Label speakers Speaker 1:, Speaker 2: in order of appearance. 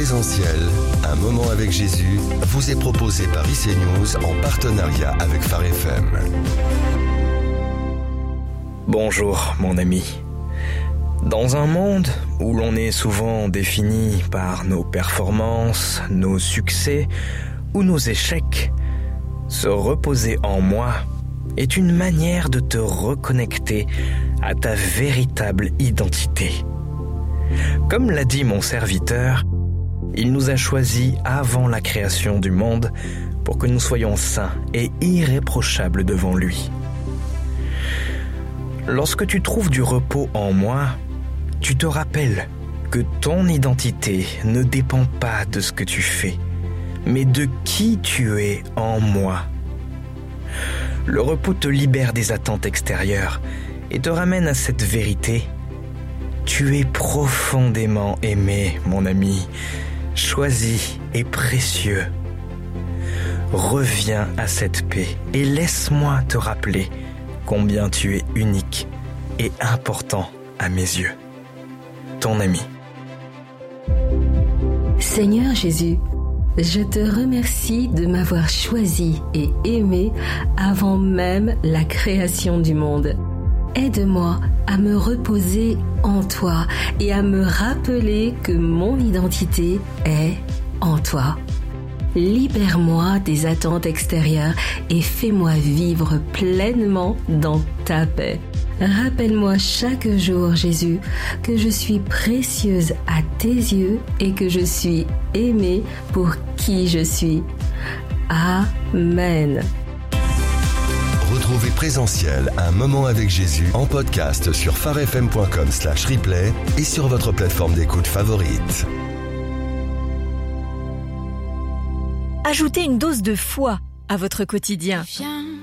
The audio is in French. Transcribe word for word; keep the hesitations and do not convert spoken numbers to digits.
Speaker 1: Présentiel, un moment avec Jésus, vous est proposé par I C News en partenariat avec Phare F M.
Speaker 2: Bonjour mon ami. Dans un monde où l'on est souvent défini par nos performances, nos succès ou nos échecs, se reposer en moi est une manière de te reconnecter à ta véritable identité. Comme l'a dit mon serviteur, il nous a choisis avant la création du monde pour que nous soyons saints et irréprochables devant lui. Lorsque tu trouves du repos en moi, tu te rappelles que ton identité ne dépend pas de ce que tu fais, mais de qui tu es en moi. Le repos te libère des attentes extérieures et te ramène à cette vérité. Tu es profondément aimé, mon ami, choisi et précieux. Reviens à cette paix et laisse-moi te rappeler combien tu es unique et important à mes yeux. Ton ami.
Speaker 3: Seigneur Jésus, je te remercie de m'avoir choisi et aimé avant même la création du monde. Aide-moi à me reposer en toi et à me rappeler que mon identité est en toi. Libère-moi des attentes extérieures et fais-moi vivre pleinement dans ta paix. Rappelle-moi chaque jour, Jésus, que je suis précieuse à tes yeux et que je suis aimée pour qui je suis. Amen.
Speaker 1: Retrouvez Présentiel, un moment avec Jésus en podcast sur pharefm.com slash replay et sur votre plateforme d'écoute favorite.
Speaker 4: Ajoutez une dose de foi à votre quotidien.
Speaker 5: Viens,